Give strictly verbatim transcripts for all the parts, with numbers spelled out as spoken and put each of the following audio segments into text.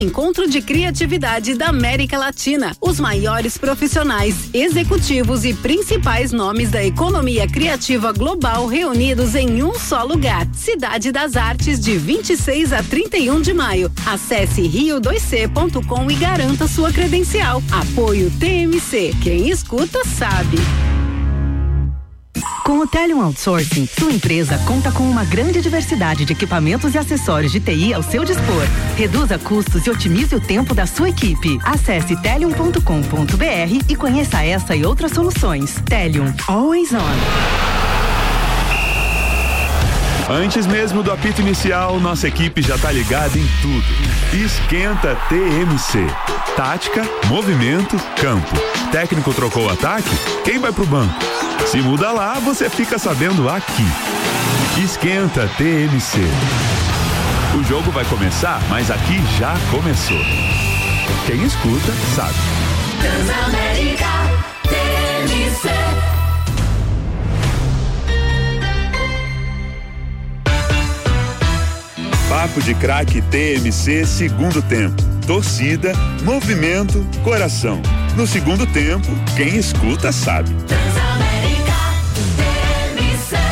Encontro de criatividade da América Latina. Os maiores profissionais, executivos e principais nomes da economia criativa global reunidos em um só lugar. Cidade das Artes, de vinte e seis a trinta e um de maio. Acesse rio dois c ponto com e garanta sua credencial. Apoio T M C. Quem escuta sabe. Com o Telium Outsourcing, sua empresa conta com uma grande diversidade de equipamentos e acessórios de T I ao seu dispor. Reduza custos e otimize o tempo da sua equipe. Acesse telium ponto com ponto b r e conheça essa e outras soluções. Telium, always on. Antes mesmo do apito inicial, nossa equipe já tá ligada em tudo. Esquenta T M C. Tática, movimento, campo. Técnico trocou o ataque? Quem vai pro banco? Se muda lá, você fica sabendo aqui. Esquenta T M C. O jogo vai começar, mas aqui já começou. Quem escuta, sabe. Transamérica T M C. Papo de Craque T M C, segundo tempo. Torcida, movimento, coração. No segundo tempo, quem escuta sabe. Transamérica T M C.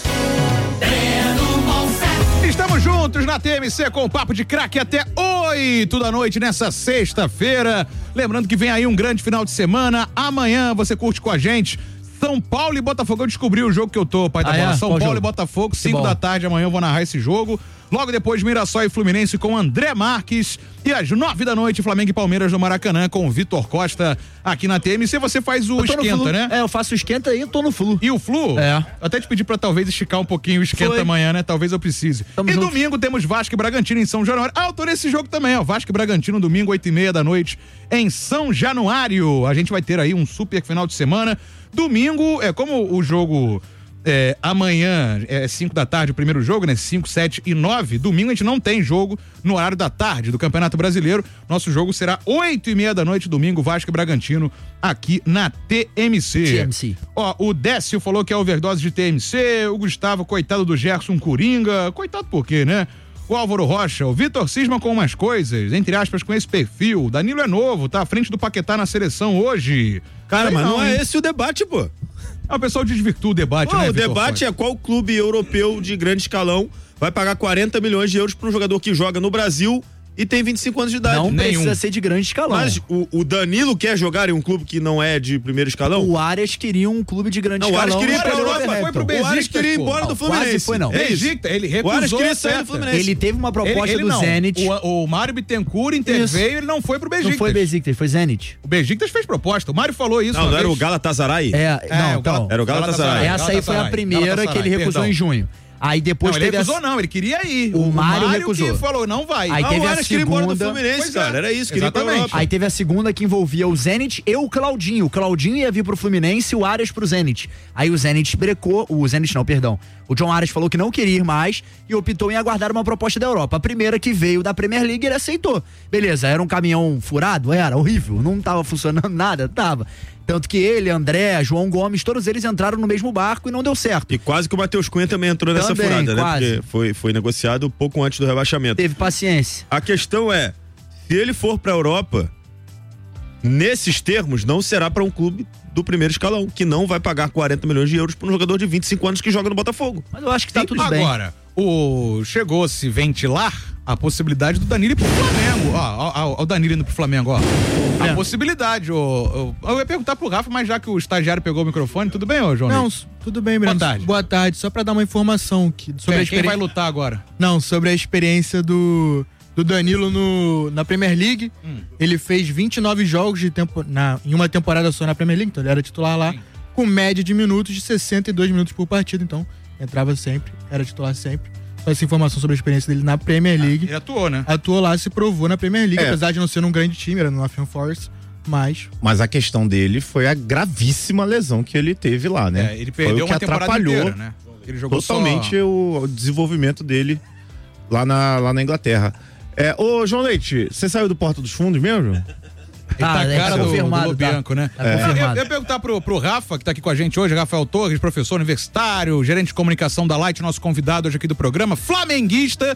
Estamos juntos na T M C com o Papo de Craque até oito da noite nessa sexta-feira. Lembrando que vem aí um grande final de semana. Amanhã você curte com a gente São Paulo e Botafogo. Eu descobri o jogo que eu tô, pai da ah, bola. é? São Qual Paulo jogo? e Botafogo, cinco da tarde amanhã eu vou narrar esse jogo. Logo depois, Mirassol e Fluminense com André Marques. E às nove da noite, Flamengo e Palmeiras no Maracanã com o Vitor Costa aqui na T M C. Você faz o esquenta, né? É, eu faço o esquenta e eu tô no Flu. E o Flu? É. Até te pedi pra talvez esticar um pouquinho o esquenta Foi. amanhã, né? Talvez eu precise. Tamo e junto. domingo temos Vasco e Bragantino em São Januário. Ah, eu tô nesse jogo também, ó. Vasco e Bragantino, domingo, oito e meia da noite em São Januário. A gente vai ter aí um super final de semana. Domingo, é como o jogo... É, amanhã é cinco da tarde o primeiro jogo, né? cinco, sete e nove. Domingo a gente não tem jogo no horário da tarde do Campeonato Brasileiro. Nosso jogo será oito e meia da noite, domingo, Vasco e Bragantino, aqui na T M C. T M C. Ó, o Décio falou que é overdose de T M C, o Gustavo, coitado do Gerson Coringa. Coitado por quê, né? O Álvaro Rocha, o Vitor cisma com umas coisas, entre aspas, com esse perfil. Danilo é novo, tá à frente do Paquetá na seleção hoje. Cara, Sei mas não, hein? é esse o debate, pô. Ah, o pessoal desvirtua o debate, Pô, né, o Vitor debate Costa? é qual clube europeu de grande escalão vai pagar quarenta milhões de euros para um jogador que joga no Brasil e tem vinte e cinco anos de idade. Não Nenhum. precisa ser de grande escalão. Mas o, o Danilo quer jogar em um clube que não é de primeiro escalão? O Arias queria um clube de grande Não, o Arias escalão. queria ir pra no Europa, Wolverhampton. foi pro O Arias Besiktas, queria ir pô. embora Não, do Fluminense. quase foi, não. É isso. Besiktas, ele O recusou Arias queria a sair do oferta. Fluminense. Ele teve uma proposta Ele, ele do não. Zenit. O, o Mário Bittencourt interveio, ele não foi pro Besiktas. Não foi Besiktas, foi Zenit. O Besiktas fez proposta. O Mário falou isso. Não, uma não era vez. o Galatasaray? É, não, o então. Gal- Era o Galatasaray. Essa aí foi a Galatasaray, primeira que Galatasaray, ele recusou perdão. em junho. Aí depois Não, ele teve recusou a... não, ele queria ir. O Mário recusou. que falou, não vai. Aí Ah, teve o a Arias queria ir embora do segunda- Fluminense, Pois é. cara. Era isso, queria ir pra Exatamente. Europa. Aí teve a segunda que envolvia o Zenit e o Claudinho. O Claudinho ia vir pro Fluminense e o Arias pro Zenit. Aí o Zenit brecou, o Zenit não, perdão. O John Arias falou que não queria ir mais e optou em aguardar uma proposta da Europa. A primeira que veio da Premier League, ele aceitou. Beleza, era um caminhão furado? Era, horrível. Não tava funcionando nada? Tava. Tanto que ele, André, João Gomes, todos eles entraram no mesmo barco e não deu certo. E quase que o Matheus Cunha também entrou nessa Também, furada, né? quase. Porque foi, foi negociado pouco antes do rebaixamento. Teve paciência. A questão é, se ele for pra Europa, nesses termos, não será pra um clube do primeiro escalão, que não vai pagar quarenta milhões de euros pra um jogador de vinte e cinco anos que joga no Botafogo. Mas eu acho que tá tudo bem. Agora, o chegou-se ventilar a possibilidade do Danilo ir pro Flamengo. Ó, ó, ó, ó o Danilo indo pro Flamengo, ó. A É. possibilidade, ó, ó. Eu ia perguntar pro Rafa, mas já que o estagiário pegou o microfone, tudo bem, ô João? Não, Neto? tudo bem, Breno. Boa tarde. Boa tarde. Só pra dar uma informação que, sobre Quem, a quem vai experiência. lutar agora? Não, sobre a experiência do, do Danilo no, na Premier League. Hum. Ele fez vinte e nove jogos de tempo, na, em uma temporada só na Premier League, então ele era titular lá, Sim. com média de minutos de sessenta e dois minutos por partida. Então, entrava sempre, era titular sempre. Só essa informação sobre a experiência dele na Premier League. Ele atuou, né? Atuou lá, se provou na Premier League, É. apesar de não ser um grande time, era no Nottingham Forest, mas... Mas a questão dele foi a gravíssima lesão que ele teve lá, né? É, ele Foi perdeu o que uma temporada atrapalhou inteira, né? Ele jogou totalmente só... o, o desenvolvimento dele lá na, lá na Inglaterra. É, ô, João Leite, você saiu do Porta dos Fundos mesmo? Ele tá Ah, a é, cara tá do, do confirmado, Lobianco, tá. né? Tá Eu- eu, confirmado. eu ia perguntar pro, pro Rafa, que tá aqui com a gente hoje, Rafael Torres, professor universitário, gerente de comunicação da Light, nosso convidado hoje aqui do programa, flamenguista,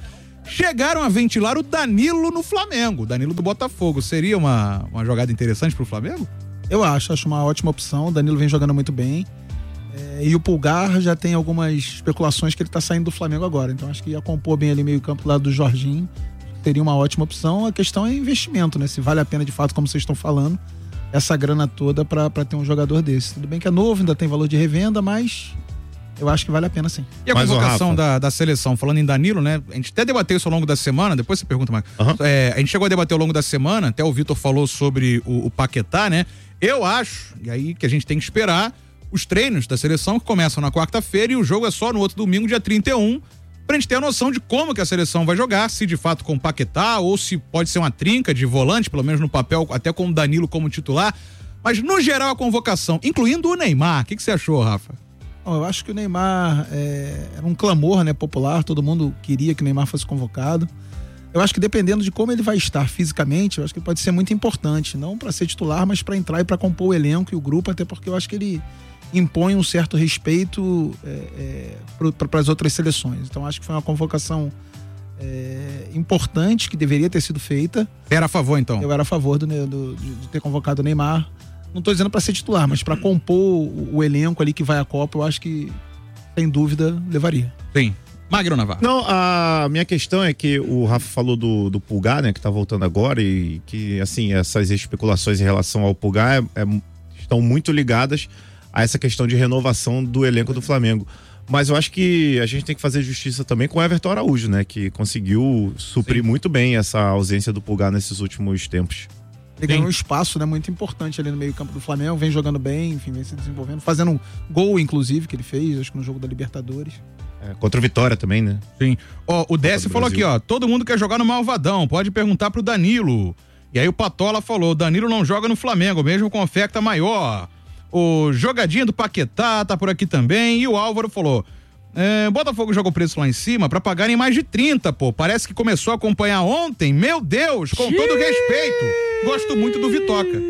chegaram a ventilar o Danilo no Flamengo. O Danilo do Botafogo. Seria uma, uma jogada interessante pro Flamengo? Eu acho, acho uma ótima opção. O Danilo vem jogando muito bem. É, e o Pulgar já tem algumas especulações que ele tá saindo do Flamengo agora. Então acho que ia compor bem ali meio campo do lado do Jorginho. Teria uma ótima opção. A questão é investimento, né? Se vale a pena de fato, como vocês estão falando, essa grana toda pra, pra ter um jogador desse. Tudo bem que é novo, ainda tem valor de revenda, mas eu acho que vale a pena sim. E a Mas, convocação ô, da, da seleção, falando em Danilo, né? A gente até debateu isso ao longo da semana, depois você pergunta mais. Uhum. É, a gente chegou a debater ao longo da semana, até o Vitor falou sobre o, o Paquetá, né? Eu acho, e aí que a gente tem que esperar, os treinos da seleção que começam na quarta-feira e o jogo é só no outro domingo, dia trinta e um, pra gente ter a noção de como que a seleção vai jogar, se de fato com Paquetá ou se pode ser uma trinca de volante, pelo menos no papel, até com o Danilo como titular. Mas no geral a convocação, incluindo o Neymar, o que, que você achou, Rafa? Bom, eu acho que o Neymar é, era um clamor, né, popular, todo mundo queria que o Neymar fosse convocado. Eu acho que dependendo de como ele vai estar fisicamente, eu acho que pode ser muito importante, não para ser titular, mas para entrar e para compor o elenco e o grupo, até porque eu acho que ele impõe um certo respeito é, é, para as outras seleções. Então acho que foi uma convocação é, importante que deveria ter sido feita. Você era a favor, então? Eu era a favor do, do, de ter convocado o Neymar. Não estou dizendo para ser titular, mas para compor o, o elenco ali que vai à Copa, eu acho que, sem dúvida, levaria. Sim. Magro Navarro. Não, a minha questão é que o Rafa falou do, do Pulgar, né, que tá voltando agora e que, assim, essas especulações em relação ao Pulgar é, é, estão muito ligadas a essa questão de renovação do elenco do Flamengo. Mas eu acho que a gente tem que fazer justiça também com o Everton Araújo, né, que conseguiu suprir Sim. muito bem essa ausência do Pulgar nesses últimos tempos. Ele ganhou um espaço, né, muito importante ali no meio campo do Flamengo, vem jogando bem, enfim, vem se desenvolvendo, fazendo um gol, inclusive, que ele fez, acho que no jogo da Libertadores. É, contra o Vitória também, né? Sim. Ó, o Décio falou aqui, ó, todo mundo quer jogar no Malvadão, pode perguntar pro Danilo. E aí o Patola falou, Danilo não joga no Flamengo, mesmo com oferta maior. O Jogadinha do Paquetá tá por aqui também, e o Álvaro falou, é, Botafogo joga o preço lá em cima pra pagarem mais de trinta, pô, parece que começou a acompanhar ontem, meu Deus, com todo respeito, gosto muito do Vitoca.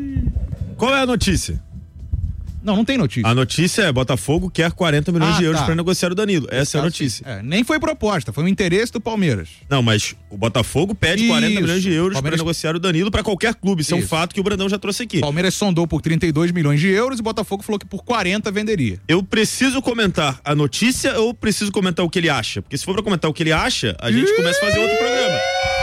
Qual é a notícia? Não, não tem notícia. A notícia é Botafogo quer quarenta milhões Ah, de euros tá. para negociar o Danilo. Essa é a notícia. É, nem foi proposta, foi um interesse do Palmeiras. Não, mas o Botafogo pede Isso. quarenta milhões de euros Palmeiras- para negociar o Danilo para qualquer clube. Isso, é um Isso. fato que o Brandão já trouxe aqui. Palmeiras sondou por trinta e dois milhões de euros e o Botafogo falou que por quarenta venderia. Eu preciso comentar a notícia ou preciso comentar o que ele acha? Porque se for para comentar o que ele acha, a gente começa a fazer outro programa.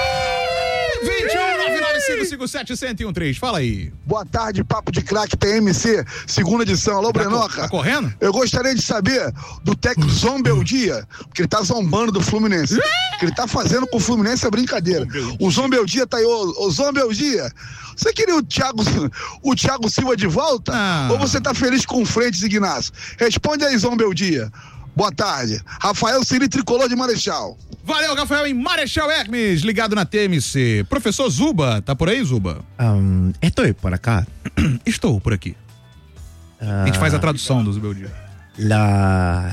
vinte e um, nove nove cinco cinco sete, um zero um três, fala aí. Boa tarde, Papo de Craque T M C, segunda edição. Alô, Tá, Brenoca. tá correndo? Eu gostaria de saber do técnico Zombeldia, porque ele tá zombando do Fluminense. O que ele tá fazendo com o Fluminense é brincadeira. O Zombeldia tá aí, ô, ô Zombeldia. Você queria o Thiago, o Thiago Silva de volta? Ah. Ou você tá feliz com o Frentes Ignacio? Responde aí, Zombeldia. Boa tarde. Rafael Siri, tricolor de Marechal. Valeu, Rafael, em Marechal Hermes, ligado na T M C. Professor Zuba, tá por aí, Zuba? Um, estou por acá. Estou por aqui. A gente faz a tradução do Zubeldia. La,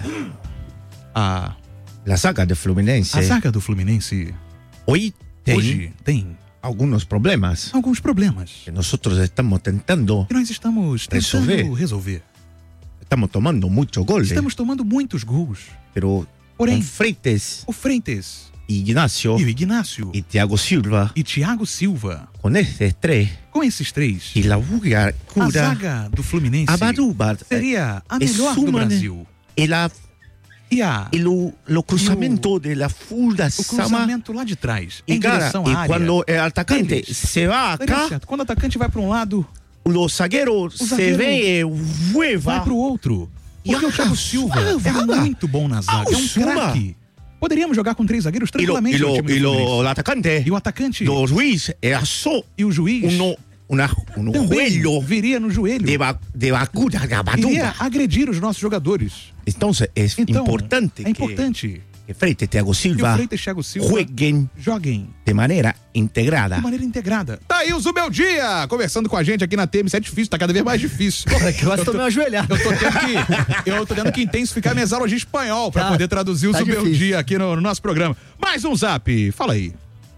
A, la saga de Fluminense a zaga do Fluminense hoy tem hoje tem algunos problemas alguns problemas que nosotros estamos tentando, que nós estamos tentando Resolver. resolver. estamos tomando muchos goles, Estamos tomando muitos gols. pero Porém, con Freites, o Frentes Ignacio e o Ignacio y Thiago Silva, e Thiago Silva, con estos tres com esses três, y la Bulgaria a zaga do Fluminense Abaruba seria a é melhor do suma, né? Brasil. y la E a y lo, lo cruzamiento de la fulda o sama cruzamento lá de trás, y em cara, direção y à área. cuando el atacante Eles. se va Daria acá, certo. Quando o atacante vai para um lado, los zagueros O se zagueiro ven eh, vai hueva. pro outro. E Porque a o Thiago Silva Silva, é vaga. muito bom na zaga, é um Silva. craque. Poderíamos jogar com três zagueiros Y, lo, tranquilamente y, no lo, time do y lo- Fluminense. el atacante, E o atacante los Luis, era só e o juiz uno, una, un também juego viria no joelho. de, ba, de vacuna, de Iria Abaruba. agredir os nossos jogadores. Entonces es Então, importante é importante que, que Freites, Thiago que o Silva Freitas e Thiago Silva jueguen joguem de manera integrada. de maneira integrada. Tá aí o Zubeldia conversando com a gente aqui na T M C. É difícil, tá cada vez mais difícil. Quase tomei uma joelhada. Eu tô tendo que, eu tô tendo que intensificar minhas aulas de espanhol pra Tá, poder traduzir o tá Zubeldia difícil. aqui no, no nosso programa. Mais um zap, fala aí.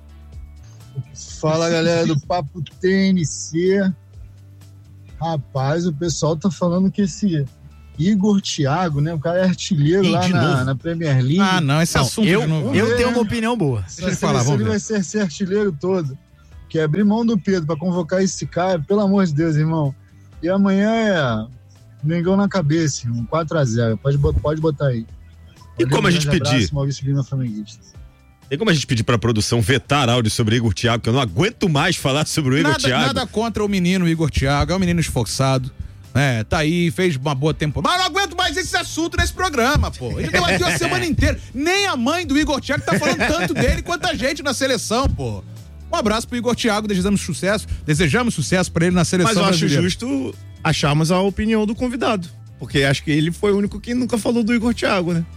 Fala, galera do Papo T N C. Rapaz, o pessoal tá falando que esse Igor Thiago, né? O cara é artilheiro Ih, lá de na, novo? na Premier League. Ah, não, esse Não, assunto eu, de novo. eu ver, tenho né? uma opinião boa. Se Deixa ele a falar, seleção vamos ele ver. vai ser, ser artilheiro todo. Que abrir mão do Pedro pra convocar esse cara, pelo amor de Deus, irmão. E amanhã é Mengão na cabeça, um quatro a zero. Pode, bot- pode botar aí. E Valeu, como a um gente grande pedir? abraço, Maurício Lima, flamenguista. Tem como a gente pedir pra produção vetar áudio sobre Igor Thiago, que eu não aguento mais falar sobre o Igor Nada, Thiago. nada contra o menino Igor Thiago, é um menino esforçado. É, tá aí, fez uma boa temporada. Mas eu não aguento mais esse assunto nesse programa, pô. Ele deu aqui a semana inteira. Nem a mãe do Igor Thiago tá falando tanto dele quanto a gente na seleção, pô. Um abraço pro Igor Thiago, desejamos sucesso. Desejamos sucesso pra ele na seleção Mas eu acho brasileira. justo acharmos a opinião do convidado. Porque acho que ele foi o único que nunca falou do Igor Thiago, né?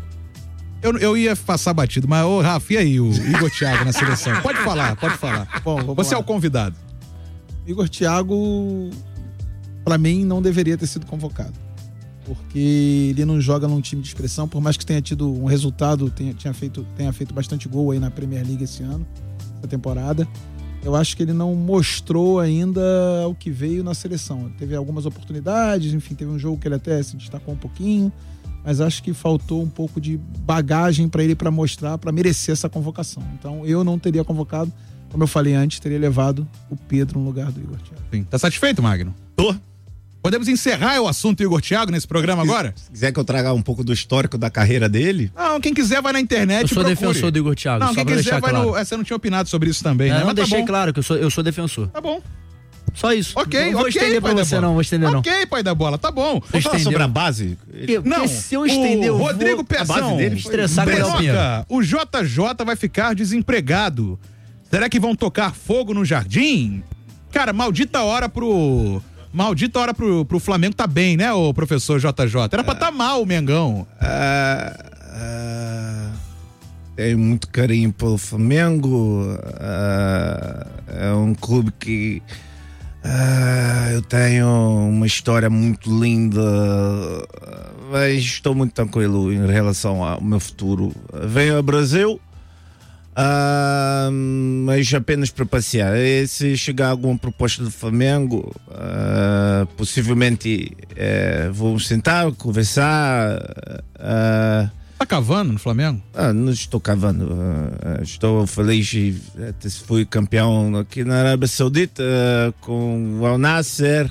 Eu, eu ia passar batido, mas, ô, Rafa, e aí, o Igor Thiago na seleção? Pode falar, pode falar. Bom, vamos Você lá. é o convidado. Igor Thiago, pra mim, não deveria ter sido convocado. Porque ele não joga num time de expressão, por mais que tenha tido um resultado, tenha, tinha feito, tenha feito bastante gol aí na Premier League esse ano, essa temporada. Eu acho que ele não mostrou ainda o que veio na seleção. Teve algumas oportunidades, enfim, teve um jogo que ele até se destacou um pouquinho, mas acho que faltou um pouco de bagagem pra ele para mostrar, pra merecer essa convocação. Então eu não teria convocado, como eu falei antes, teria levado o Pedro no lugar do Igor Thiago. Sim. Tá satisfeito, Magno? Tô. Podemos encerrar o assunto Igor Thiago nesse programa agora? Se quiser que eu traga um pouco do histórico da carreira dele. Não, quem quiser vai na internet Eu e sou procure. defensor do Igor Thiago, Não, só quem pra quiser deixar vai claro. no... é, você não tinha opinado sobre isso também, É, né? não Mas tá deixei bom. claro que eu sou, eu sou defensor. Tá bom. Só isso. Ok, Não vou ok, estender pra pai da você, bola. não, vou estender não. Ok, pai da bola, tá bom. Vamos falar sobre a base? Porque, Não, porque se eu estender, eu o Rodrigo vou... Pezão, a base dele foi estressar com o Léo Pinheiro. Pedroca, o J J vai ficar desempregado. Será que vão tocar fogo no jardim? Cara, maldita hora pro... Maldita hora pro, pro Flamengo tá bem, né, ô professor J J? Era pra tá mal o Mengão. Ah, ah, tenho muito carinho pelo Flamengo. Ah, é um clube que ah, eu tenho uma história muito linda, mas estou muito tranquilo em relação ao meu futuro. Venho ao Brasil, ah, mas apenas para passear. E se chegar alguma proposta do Flamengo, ah, possivelmente eh, vamos sentar, conversar. ah, Tá cavando no Flamengo? Ah, não estou cavando. ah, estou feliz e até fui campeão aqui na Arábia Saudita ah, com o Al Nasser.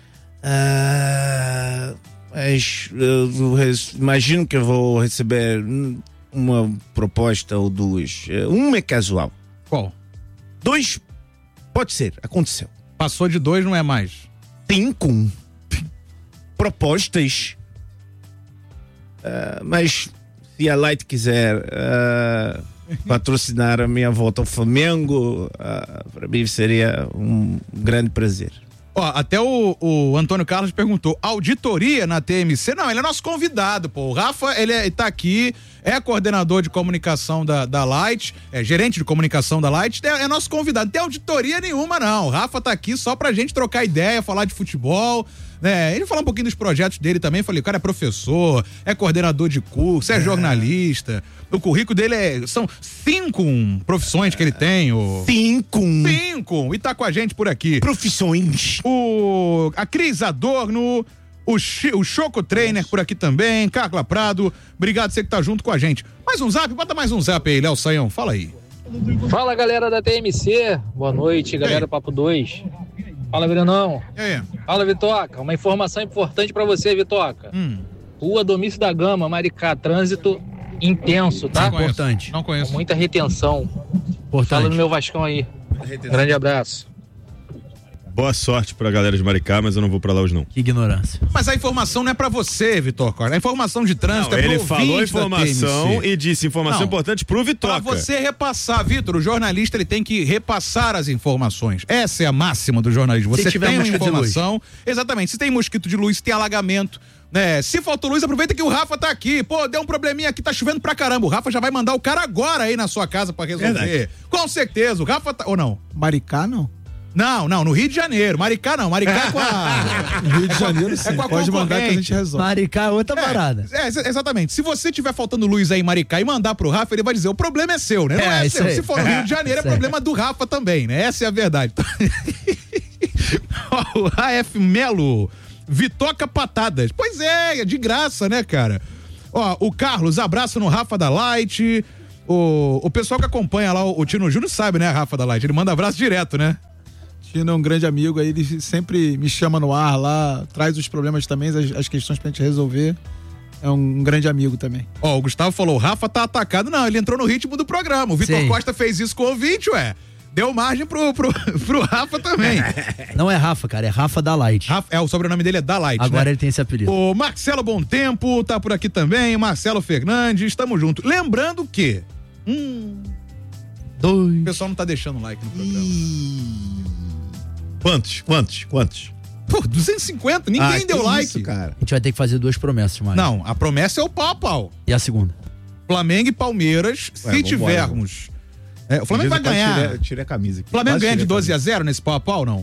Ah, mas eu res- imagino que eu vou receber uma proposta ou duas. Uma é casual. Qual? Dois, pode ser, aconteceu. Passou de dois, não é mais. Cinco propostas. Ah, mas se a Light quiser ah, patrocinar a minha volta ao Flamengo, ah, para mim seria um grande prazer. Ó, até o, o Antônio Carlos perguntou, auditoria na T M C? Não, ele é nosso convidado, pô. O Rafa, ele, é, ele tá aqui, é coordenador de comunicação da, da Light, é gerente de comunicação da Light, é, é nosso convidado. Não tem auditoria nenhuma, não. O Rafa tá aqui só pra gente trocar ideia, falar de futebol, né? Ele falar um pouquinho dos projetos dele também. Falei, o cara é professor, é coordenador de curso, é jornalista. O currículo dele é, são cinco profissões que ele tem. O... Cinco. Cinco. E tá com a gente por aqui. Profissões. O, a Cris Adorno, o, Chi, o Choco Trainer por aqui também, Carla Prado. Obrigado você que tá junto com a gente. Mais um zap, bota mais um zap aí, Léo Saião, fala aí. Fala, galera da T M C. Boa noite, galera do Papo dois. Fala, Brenão. E aí? Fala, Vitoca. Uma informação importante pra você, Vitoca. Hum. Rua Domício da Gama, Maricá, trânsito intenso, tá? Não conheço. Importante. Não conheço. Com muita retenção. Importante. Fala no meu Vascão aí. Grande abraço. Boa sorte pra galera de Maricá, mas eu não vou pra lá hoje não. Que ignorância. Mas a informação não é pra você, Vitor Costa. A informação de trânsito Não, é pro ele falou ouvinte da informação T M C. e disse informação Não. importante pro Vitoca. Pra você repassar, Vitor, o jornalista ele tem que repassar as informações. Essa é a máxima do jornalismo. Se Você tiver tem uma mosquito de luz. informação. Exatamente. Se tem mosquito de luz, se tem alagamento, né? Se faltou luz, aproveita que o Rafa tá aqui. Pô, deu um probleminha aqui, tá chovendo pra caramba. O Rafa já vai mandar o cara agora aí na sua casa pra resolver. Verdade. Com certeza. O Rafa tá. Ou não? Maricá, não? Não, não, no Rio de Janeiro. Maricá não, Maricá é com a. No Rio de Janeiro, sim. É com a Pode mandar que a concorrente. gente resolve. Maricá é outra parada. É, ex- exatamente. Se você tiver faltando luz aí em Maricá e mandar pro Rafa, ele vai dizer, o problema é seu, né? Não É, é, isso seu. aí. Se for no Rio de Janeiro, é Isso aí. problema do Rafa também, né? Essa é a verdade. O A F Melo Vitoca Patadas. Pois é, é de graça, né, cara? Ó, o Carlos, abraço no Rafa da Light. O, o pessoal que acompanha lá, o, o Tino Júnior sabe, né, Rafa da Light? Ele manda abraço direto, né? Tino é um grande amigo, aí ele sempre me chama no ar lá, traz os problemas também, as, as questões pra gente resolver. É um grande amigo também. Ó, o Gustavo falou, o Rafa tá atacado. Não, ele entrou no ritmo do programa. O Vitor Costa fez isso com o ouvinte, ué. Deu margem pro, pro, pro Rafa também. Não é Rafa, cara, é Rafa da Light. Rafa, é, o sobrenome dele é da Light, Agora né? ele tem esse apelido. O Marcelo Bom Tempo tá por aqui também, Marcelo Fernandes, tamo junto. Lembrando que... Hum... Dois. O pessoal não tá deixando like no programa. Quantos? Quantos? Quantos? Pô, duzentos e cinquenta, ninguém Ah, deu que like. isso, cara. A gente vai ter que fazer duas promessas, mais. Não, a promessa é o pau a pau. E a segunda? Flamengo e Palmeiras, Ué, se vambora, tivermos... É, o Flamengo vai ganhar... Tirei, tirei a camisa aqui. O Flamengo Quase ganha de tirei a doze a zero nesse pau a pau, não?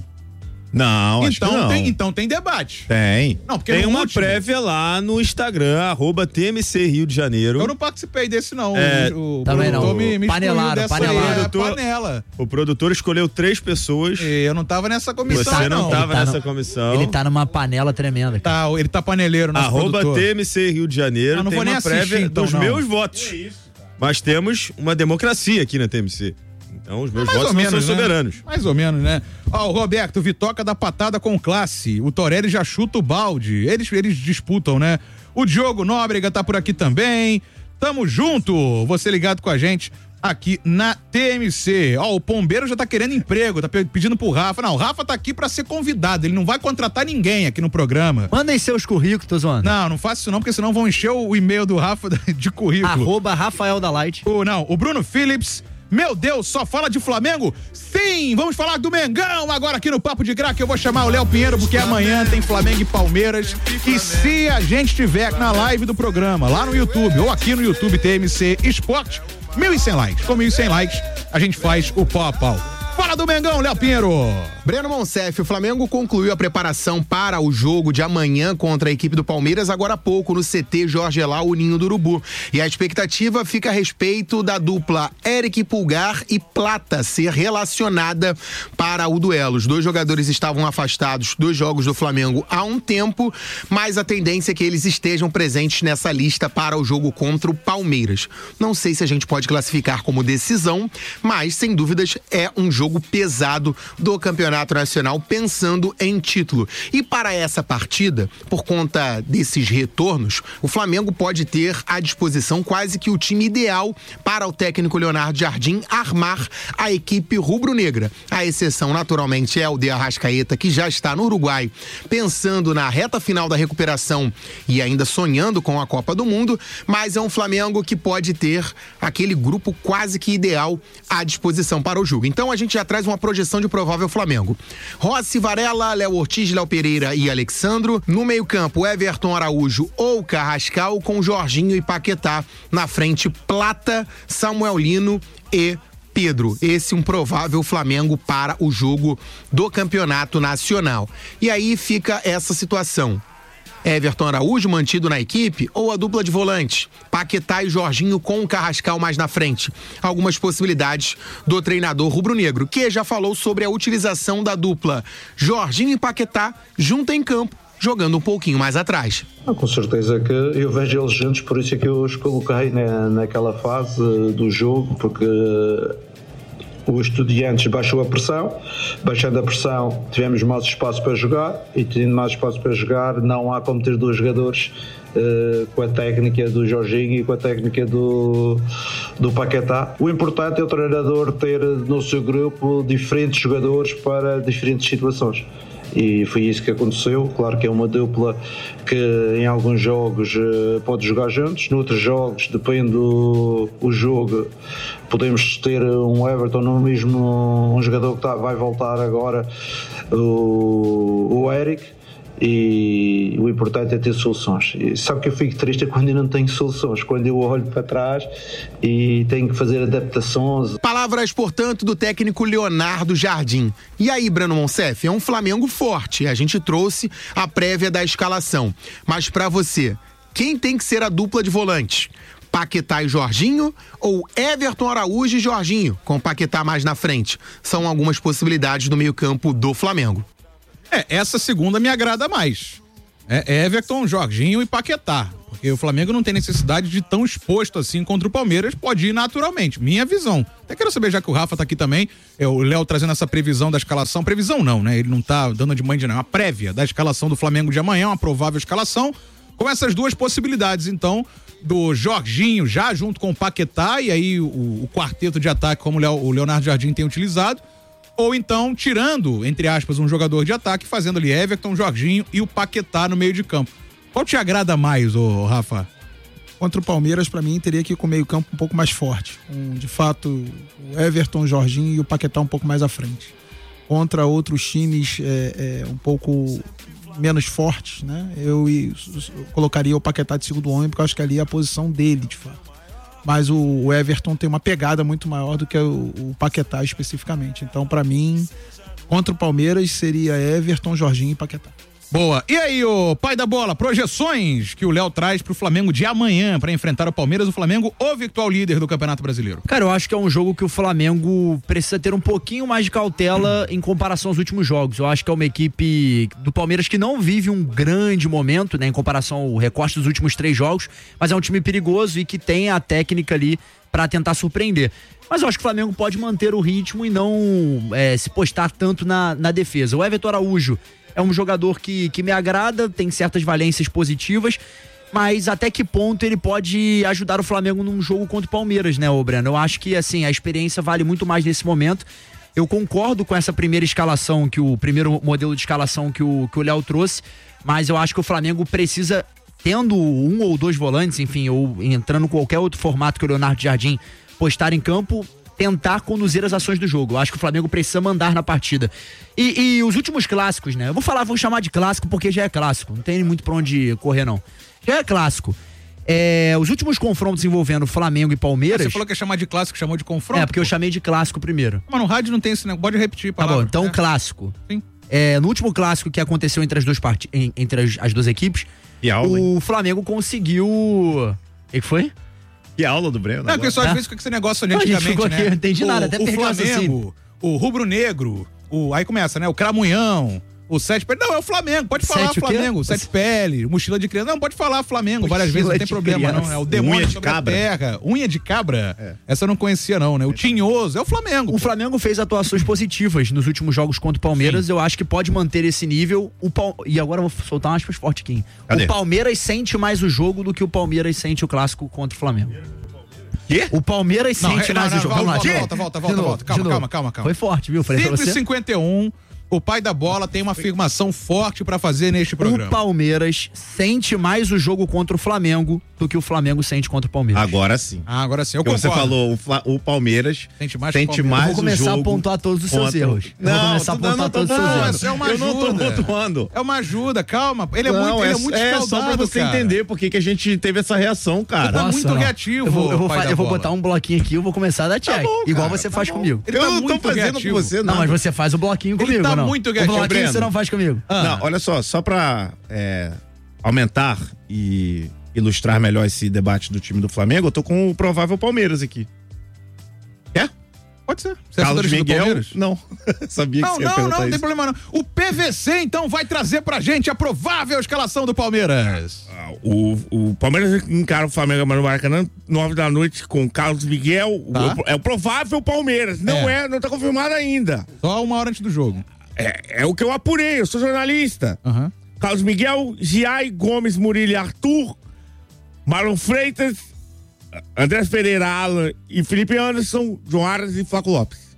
Não, acho então, que não. Tem, então tem debate. Tem. Não, porque tem no uma último- prévia lá no Instagram, arroba T M C Rio de Janeiro. Eu não participei desse, não. É, o também produtor não. Me, me Panelaram, excluiu dessa panelaram. aí, é, Produtor- panela. O produtor escolheu três pessoas. E eu não tava nessa comissão, Você não, não. tava Ele tá nessa no- comissão. Ele tá numa panela tremenda, cara. Tá, ele tá paneleiro, nosso Arroba produtor. T M C Rio de Janeiro. Ah, não tem vou nem uma assistir, prévia então, dos não. meus votos. Mas temos uma democracia aqui na T M C. Então os meus Mais votos ou não menos, são né? soberanos. Mais ou menos, né? Ó, o Roberto, Vitoca da patada com classe. O Torelli já chuta o balde. Eles, eles disputam, né? O Diogo Nóbrega tá por aqui também. Tamo junto. Você ligado com a gente aqui na T M C. Ó, o Pombeiro já tá querendo emprego, tá pe- pedindo pro Rafa. Não, o Rafa tá aqui pra ser convidado. Ele não vai contratar ninguém aqui no programa. Mandem seus currículos, tô zoando. Não, não faça isso não, porque senão vão encher o, o e-mail do Rafa de currículo. Arroba Rafael da Light. O, não, o Bruno Phillips. Meu Deus, só fala de Flamengo? Sim, vamos falar do Mengão agora aqui no Papo de Craque. Eu vou chamar o Léo Pinheiro porque amanhã tem Flamengo e Palmeiras. E se a gente estiver na live do programa, lá no YouTube ou aqui no YouTube T M C Esporte, mil e cem likes. Com mil e cem likes, a gente faz o pau a pau. Fala do Mengão, Léo Pinheiro. Breno Monsef, o Flamengo concluiu a preparação para o jogo de amanhã contra a equipe do Palmeiras agora há pouco no C T Jorge Elal, o Ninho do Urubu. E a expectativa fica a respeito da dupla Eric Pulgar e Plata ser relacionada para o duelo. Os dois jogadores estavam afastados dos jogos do Flamengo há um tempo, mas a tendência é que eles estejam presentes nessa lista para o jogo contra o Palmeiras. Não sei se a gente pode classificar como decisão, mas sem dúvidas é um jogo pesado do Campeonato Nacional pensando em título. E para essa partida, por conta desses retornos, o Flamengo pode ter à disposição quase que o time ideal para o técnico Leonardo Jardim armar a equipe rubro-negra. A exceção, naturalmente, é o de Arrascaeta, que já está no Uruguai, pensando na reta final da recuperação e ainda sonhando com a Copa do Mundo, mas é um Flamengo que pode ter aquele grupo quase que ideal à disposição para o jogo. Então a gente já traz uma projeção de provável Flamengo. Rossi, Varela, Léo Ortiz, Léo Pereira e Alexandro. No meio-campo, Everton Araújo ou Carrascal, com Jorginho e Paquetá. Na frente, Plata, Samuel Lino e Pedro. Esse um provável Flamengo para o jogo do Campeonato Nacional. E aí fica essa situação. Everton Araújo mantido na equipe ou a dupla de volante? Paquetá e Jorginho com o Carrascal mais na frente. Algumas possibilidades do treinador rubro-negro, que já falou sobre a utilização da dupla Jorginho e Paquetá junto em campo, jogando um pouquinho mais atrás. Ah, com certeza que eu vejo eles juntos, por isso é que eu os coloquei na, naquela fase do jogo, porque o Estudiantes baixou a pressão, baixando a pressão tivemos mais espaço para jogar e tendo mais espaço para jogar não há como ter dois jogadores uh, com a técnica do Jorginho e com a técnica do, do Paquetá. O importante é o treinador ter no seu grupo diferentes jogadores para diferentes situações. E foi isso que aconteceu. Claro que é uma dupla que em alguns jogos uh, pode jogar juntos, noutros jogos, depende do o jogo, podemos ter um Everton no mesmo, um jogador que tá, vai voltar agora, o, o Eric, e o importante é ter soluções. E sabe que eu fico triste quando eu não tenho soluções, quando eu olho para trás e tenho que fazer adaptações. Palavras, portanto, do técnico Leonardo Jardim. E aí, Breno Monsef, é um Flamengo forte. A gente trouxe a prévia da escalação. Mas para você, quem tem que ser a dupla de volantes? Paquetá e Jorginho ou Everton Araújo e Jorginho, com Paquetá mais na frente? São algumas possibilidades do meio-campo do Flamengo. É, essa segunda me agrada mais. É Everton, Jorginho e Paquetá. Porque o Flamengo não tem necessidade de tão exposto assim contra o Palmeiras, pode ir naturalmente. Minha visão. Até quero saber, já que o Rafa tá aqui também, é, o Léo trazendo essa previsão da escalação. Previsão não, né? Ele não tá dando de mãe de não. Uma prévia da escalação do Flamengo de amanhã, uma provável escalação, com essas duas possibilidades, então, do Jorginho já junto com o Paquetá, e aí o, o quarteto de ataque, como o, Leo, o Leonardo Jardim tem utilizado, ou então tirando, entre aspas, um jogador de ataque, fazendo ali Everton, Jorginho e o Paquetá no meio de campo. Qual te agrada mais, ô Rafa? Contra o Palmeiras, pra mim, teria que ir com o meio campo um pouco mais forte. Um, de fato, o Everton, o Jorginho e o Paquetá um pouco mais à frente. Contra outros times é, é, um pouco menos fortes, né? Eu, eu colocaria o Paquetá de segundo homem, porque eu acho que ali é a posição dele, de fato. Mas o, o Everton tem uma pegada muito maior do que o, o Paquetá especificamente. Então, pra mim, contra o Palmeiras, seria Everton, Jorginho e Paquetá. Boa. E aí, ô pai da bola, projeções que o Léo traz pro Flamengo de amanhã para enfrentar o Palmeiras, o Flamengo, o virtual líder do Campeonato Brasileiro? Cara, eu acho que é um jogo que o Flamengo precisa ter um pouquinho mais de cautela em comparação aos últimos jogos. Eu acho que é uma equipe do Palmeiras que não vive um grande momento, né, em comparação ao recorte dos últimos três jogos, mas é um time perigoso e que tem a técnica ali para tentar surpreender. Mas eu acho que o Flamengo pode manter o ritmo e não é, se postar tanto na, na defesa. O Everton Araújo é um jogador que, que me agrada, tem certas valências positivas, mas até que ponto ele pode ajudar o Flamengo num jogo contra o Palmeiras, né, ô Breno? Eu acho que, assim, a experiência vale muito mais nesse momento. Eu concordo com essa primeira escalação, que o primeiro modelo de escalação que o, que o Léo trouxe, mas eu acho que o Flamengo precisa, tendo um ou dois volantes, enfim, ou entrando em qualquer outro formato que o Leonardo Jardim postar em campo, tentar conduzir as ações do jogo. Eu acho que o Flamengo precisa mandar na partida. E, e os últimos clássicos, né? Eu vou falar, vou chamar de clássico porque já é clássico. Não tem muito pra onde correr, não. Já é clássico. É, os últimos confrontos envolvendo Flamengo e Palmeiras... Você falou que ia chamar de clássico, chamou de confronto? É, porque eu chamei de clássico primeiro. Mas no rádio não tem esse negócio, pode repetir. Tá bom, então né? Clássico. Sim. É, no último clássico que aconteceu entre as duas, part... entre as, as duas equipes, e aula, o Flamengo conseguiu... O que foi? Que aula do Breno. Não, porque só às vezes fica esse negócio antigamente, né? Aqui, não entendi o, nada, até o perdi o Flamengo, o Rubro Negro, o, aí começa, né? O Cramunhão, o Sete Pele. Não, é o Flamengo, pode falar Sete o quê? Flamengo. Sete Pele, Mochila de Criança. Não, pode falar Flamengo Mochila várias vezes, não tem de problema, criança. não. É o demônio Unha de sobre a cabra. terra. Unha de cabra? É. Essa eu não conhecia, não, né? O Tinhoso, é o Flamengo. O Flamengo fez atuações positivas nos últimos jogos contra o Palmeiras. Sim. Eu acho que pode manter esse nível. O Pal... E agora eu vou soltar umas aspas forte aqui. Cadê? O Palmeiras sente mais o jogo do que o Palmeiras sente o clássico contra o Flamengo. Quê? O Palmeiras Não, sente não, mais não, o jogo. não, Vamos lá, volta, de volta, volta, de volta, novo, volta. Calma, de novo. calma, calma, calma. Foi forte, viu? Falei pra cinco você. e cinquenta e um, o pai da bola tem uma afirmação forte pra fazer neste programa. O Palmeiras sente mais o jogo contra o Flamengo do que o Flamengo sente contra o Palmeiras. Agora sim. Ah, agora sim, eu Porque concordo. você falou, o, Fla- o Palmeiras Sente mais sente que o Palmeiras. mais Eu vou começar o jogo a pontuar todos os seus contra- erros. Eu vou começar a tu- pontuar não, todos os não, seus não, erros. Isso é uma Eu não tô ajuda. pontuando. É uma ajuda, calma. Ele é Não, muito, ele é, é, muito é escaldado, só pra você cara. entender por que que a gente teve essa reação, cara. Tá muito não. reativo, Eu vou, eu vou, pai fa- da eu vou bola. botar um bloquinho aqui, eu vou começar a dar check. bom, igual cara, você tá faz bom. comigo. Ele eu tá não tô muito fazendo reativo. com você, Não, não. mas você faz o bloquinho Ele comigo, tá não. muito O reativo, bloquinho Breno. você não faz comigo. Ah. Não, olha só, só pra é, aumentar e ilustrar melhor esse debate do time do Flamengo, eu tô com o provável Palmeiras aqui. Quer? Pode ser. Você é Carlos torcedor do Miguel? Palmeiras? Não. Sabia que Não, você ia não, perguntar não, não tem isso. problema não. O P V C, então, vai trazer pra gente a provável escalação do Palmeiras. Ah, O, o Palmeiras encara o Flamengo no Maracanã, nove da noite, com Carlos Miguel. Tá. O- é o provável Palmeiras. Não é. não tá confirmado ainda. Só uma hora antes do jogo. É, é o que eu apurei, eu sou jornalista. Aham. Carlos Miguel, Giai, Gomes, Murilo e Arthur, Marlon Freitas, Andrés Pereira, Alan e Felipe Anderson, João Aras e Flaco Lopes.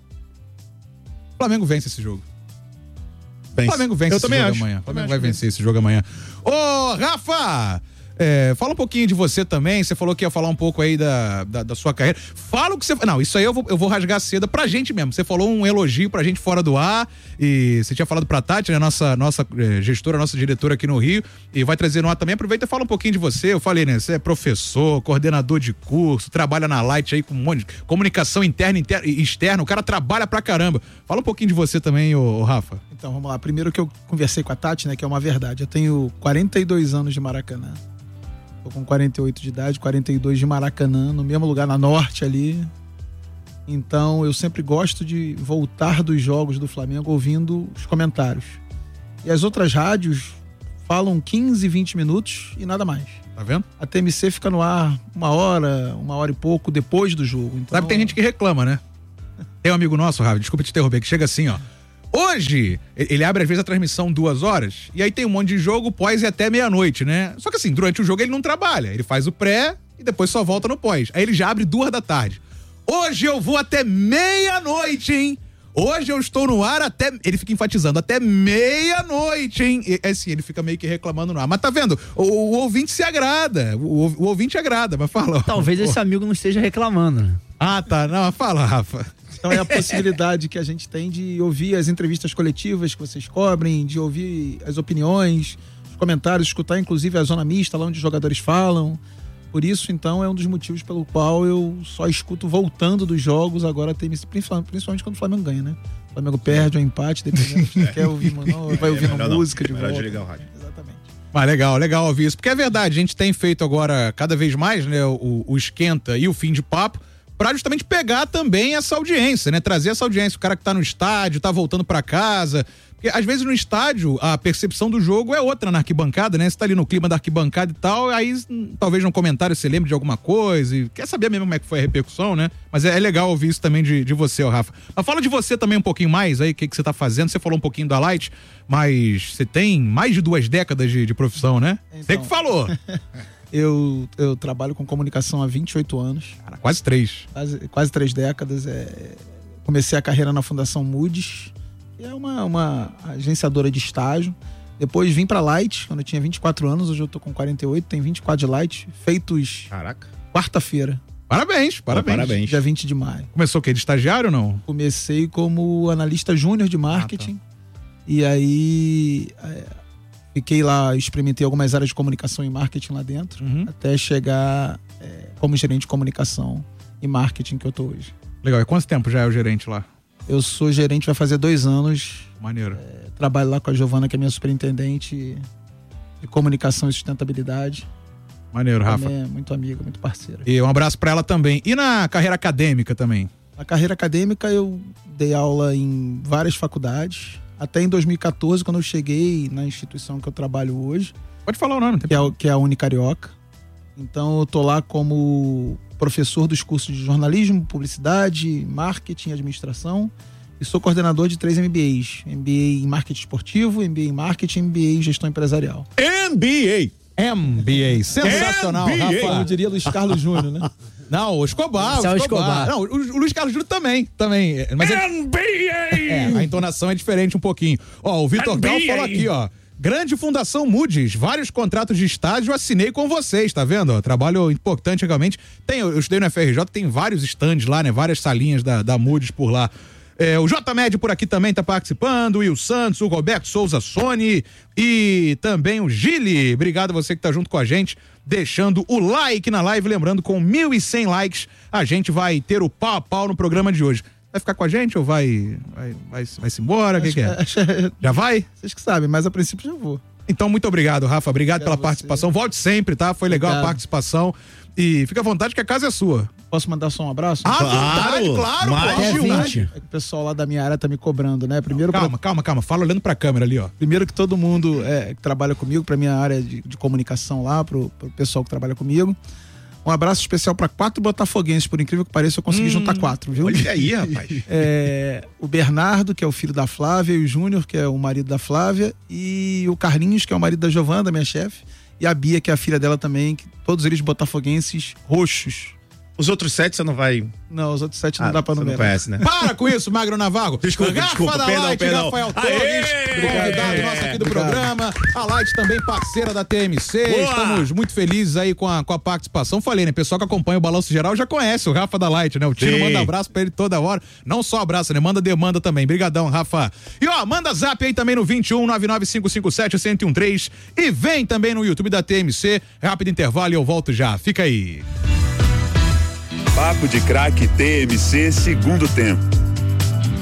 O Flamengo vence esse jogo. O Vence. Flamengo vence Eu esse também jogo acho. amanhã. O Também Flamengo vai acho que vencer esse jogo amanhã. Ô, Rafa! É, fala um pouquinho de você também. Você falou que ia falar um pouco aí da, da, da sua carreira. Fala o que você. Não, isso aí eu vou, eu vou rasgar seda pra gente mesmo. Você falou um elogio pra gente fora do ar. E você tinha falado pra Tati, né? Nossa, nossa eh, gestora, nossa diretora aqui no Rio. E vai trazer no ar também. Aproveita e fala um pouquinho de você. Eu falei, né? Você é professor, coordenador de curso, trabalha na Light aí com um monte de comunicação interna inter, e externa. O cara trabalha pra caramba. Fala um pouquinho de você também, ô, ô Rafa. Então, vamos lá. Primeiro que eu conversei com a Tati, né, que é uma verdade. Eu tenho quarenta e dois anos de Maracanã. Tô com quarenta e oito de idade, quarenta e dois de Maracanã, no mesmo lugar, na Norte ali. Então, eu sempre gosto de voltar dos jogos do Flamengo ouvindo os comentários. E as outras rádios falam quinze, vinte minutos e nada mais. Tá vendo? A T M C fica no ar uma hora, uma hora e pouco depois do jogo. Então... Sabe que tem gente que reclama, né? Tem um amigo nosso, Ravi, desculpa te interromper, que chega assim, ó. Hoje, ele abre às vezes a transmissão duas horas, e aí tem um monte de jogo pós e até meia-noite, né? Só que assim, durante o jogo ele não trabalha, ele faz o pré e depois só volta no pós. Aí ele já abre duas da tarde. Hoje eu vou até meia-noite, hein? Hoje eu estou no ar até... Ele fica enfatizando, até meia-noite, hein? E, assim, ele fica meio que reclamando no ar. Mas tá vendo? O, o ouvinte se agrada. O, o ouvinte agrada, mas fala. Talvez esse amigo não esteja reclamando, né? Ah, tá. Não, fala, Rafa. Então é a possibilidade que a gente tem de ouvir as entrevistas coletivas que vocês cobrem, de ouvir as opiniões, os comentários, escutar inclusive a zona mista, lá onde os jogadores falam. Por isso, então, é um dos motivos pelo qual eu só escuto voltando dos jogos agora, principalmente quando o Flamengo ganha, né? O Flamengo perde ou empate, dependendo se quer ouvir, não, vai ouvindo não, música não. de volta. De ligar o rádio. Exatamente. Mas legal, legal ouvir isso, porque é verdade, a gente tem feito agora cada vez mais, né, o, o esquenta e o fim de papo, pra justamente pegar também essa audiência, né? Trazer essa audiência, o cara que tá no estádio, tá voltando pra casa. Porque às vezes no estádio a percepção do jogo é outra na arquibancada, né? Você tá ali no clima da arquibancada e tal, aí hum, talvez no comentário você lembre de alguma coisa e quer saber mesmo como é que foi a repercussão, né? Mas é, é legal ouvir isso também de, de você, ó, Rafa. Mas fala de você também um pouquinho mais aí, o que, que você tá fazendo. Você falou um pouquinho da Light, mas você tem mais de duas décadas de, de profissão, né? Então, você que falou. Eu, eu trabalho com comunicação há vinte e oito anos. Cara, quase três. Quase, quase três décadas. É... Comecei a carreira na Fundação Moody's, que é uma, uma agenciadora de estágio. Depois vim pra Light, quando eu tinha vinte e quatro anos. Hoje eu tô com quarenta e oito, tenho vinte e quatro de Light. Feitos Caraca. quarta-feira. Parabéns, parabéns. Oh, parabéns. Dia vinte de maio. Começou o quê? De estagiário ou não? Comecei como analista júnior de marketing. Ah, tá. E aí... É... Fiquei lá, experimentei algumas áreas de comunicação e marketing lá dentro, uhum. até chegar é, como gerente de comunicação e marketing que eu tô hoje. Legal, e quanto tempo já é o gerente lá? Eu sou gerente, vai fazer dois anos. Maneiro. É, trabalho lá com a Giovana, que é minha superintendente de comunicação e sustentabilidade. Maneiro, Rafa. É muito amiga, muito parceira. E um abraço pra ela também. E na carreira acadêmica também? Na carreira acadêmica eu dei aula em várias faculdades. Até em dois mil e quatorze, quando eu cheguei na instituição que eu trabalho hoje. Pode falar o nome. Que é, que é a Unicarioca. Então eu tô lá como professor dos cursos de jornalismo, publicidade, marketing e administração. E sou coordenador de três M B As. M B A em marketing esportivo, M B A em marketing e M B A em gestão empresarial. M B A! M B A. Sensacional, M B A. Rafa. Como diria Luiz Carlos Júnior, né? Não, o Escobar, o é o Escobar. Escobar. Não, o, o Luiz Carlos Júnior também, também. Mas M B A! É, é, a entonação é diferente um pouquinho. Ó, o Vitor Gal falou aqui, ó. Grande Fundação Moody's, vários contratos de estágio assinei com vocês, tá vendo? Ó, trabalho importante realmente. Tem, eu estudei no F R J, tem vários stands lá, né? Várias salinhas da, da Moody's por lá. É, o J Med por aqui também tá participando, o Will Santos, o Roberto Souza Sony e também o Gili. Obrigado a você que tá junto com a gente, deixando o like na live. Lembrando, com mil e cem likes, a gente vai ter o pau a pau no programa de hoje. Vai ficar com a gente ou vai vai, vai, vai se embora? O que, que é? Já vai? Vocês que sabem, mas a princípio já vou. Então, muito obrigado, Rafa. Obrigado, obrigado pela participação. Volte sempre, tá? Foi legal obrigado. A participação. E fica à vontade que a casa é sua. Posso mandar só um abraço? Ah, claro, claro, claro. vinte. É que o pessoal lá da minha área tá me cobrando, né? Primeiro calma, pra... calma, calma. Fala olhando pra câmera ali, ó. Primeiro que todo mundo é, que trabalha comigo, pra minha área de, de comunicação lá, pro, pro pessoal que trabalha comigo. Um abraço especial para quatro botafoguenses, por incrível que pareça, eu consegui hum, juntar quatro, viu? Olha aí, rapaz. É, o Bernardo, que é o filho da Flávia, e o Júnior, que é o marido da Flávia, e o Carlinhos, que é o marido da Giovana, da minha chefe, e a Bia, que é a filha dela também, que, todos eles botafoguenses roxos. Os outros sete você não vai... Não, os outros sete não ah, dá pra numerar. Não conhece, né? Para com isso, Magro Navarro. Desculpa, Rafa desculpa, da perdão, Light, perdão. Rafael Torres, convidado nosso aqui do Obrigado. Programa. A Light também parceira da T M C. Boa. Estamos muito felizes aí com a, com a participação. Falei, né? Pessoal que acompanha o Balanço Geral já conhece o Rafa da Light, né? O Tino Sim. manda abraço pra ele toda hora. Não só abraço, né? Manda demanda também. Brigadão, Rafa. E ó, manda zap aí também no vinte e um, nove nove cinco cinco sete, zero um três e vem também no YouTube da T M C. Rápido intervalo e eu volto já. Fica aí. Papo de Craque T M C segundo tempo.